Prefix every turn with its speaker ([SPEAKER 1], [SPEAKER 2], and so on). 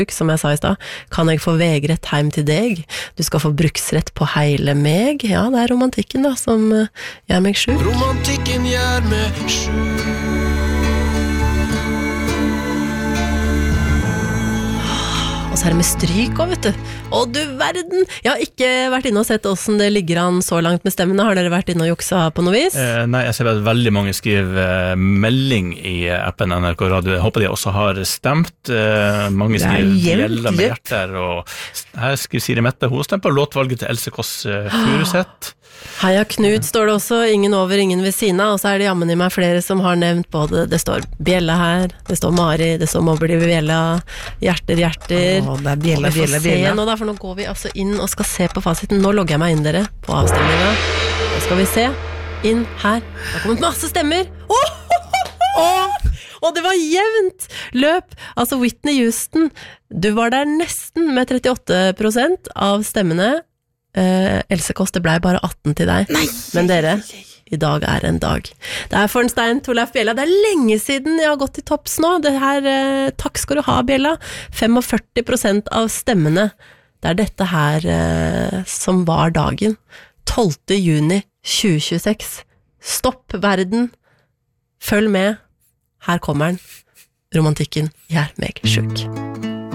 [SPEAKER 1] som jeg sa I sted. Kan jeg få vegrett hjem til deg? Du skal få bruksrett på hele meg. Ja, det romantikken da, som gjør meg sjuk.
[SPEAKER 2] Romantikken gjør meg sjuk.
[SPEAKER 1] Og så det med stryk også, vet du. Å, du verden! Jeg har ikke vært inne og sett hvordan det ligger an så langt med stemmene. Har dere vært inne og juksa på noe vis?
[SPEAKER 3] Nei, jeg ser at veldig mange skriver melding I appen NRK Radio. Jeg håper de også har stemt. Mange skriver bjeller med hjerter. Og her skriver Siri Mette. Hun stemmer på låtvalget til Else Kåss Furuseth.
[SPEAKER 1] Heia Knut står det også, ingen over, ingen ved siden av, og så det jammen I meg flere som har nevnt både, det står Bjella her, det står Mari, det står Mobli Bjella, hjerter.
[SPEAKER 4] Det Bjella.
[SPEAKER 1] Nå da, for nå går vi altså inn og skal se på fasiten. Nå logger jeg meg inn dere på avstemningen. Nå skal vi se, inn her. Det har kommet masse stemmer. Og det var jevnt løp. Altså Whitney Houston, du var der nesten med 38% av stemmene. Else Kåss, det ble bare 18 til deg.
[SPEAKER 4] Nei.
[SPEAKER 1] Men dere, I dag en dag. Det for en Stein Torleif Bjella. Det lenge siden jeg har gått til topps nå. Det her, takk skal du ha, Bjella. 45% av stemmene. Det dette her som var dagen. 12. juni 2026. Stopp verden. Følg med. Her kommer den. Romantikken gjør meg sjuk.